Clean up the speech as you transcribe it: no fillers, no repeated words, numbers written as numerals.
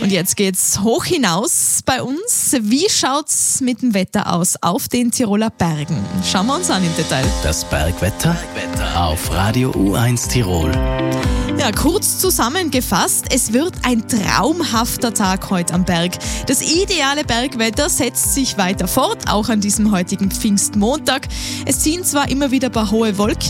Und jetzt geht's hoch hinaus bei uns. Wie schaut's mit dem Wetter aus auf den Tiroler Bergen? Schauen wir uns an im Detail. Das Bergwetter auf Radio U1 Tirol. Ja, kurz zusammengefasst, es wird ein traumhafter Tag heute am Berg. Das ideale Bergwetter setzt sich weiter fort, auch an diesem heutigen Pfingstmontag. Es ziehen zwar immer wieder ein paar hohe Wolken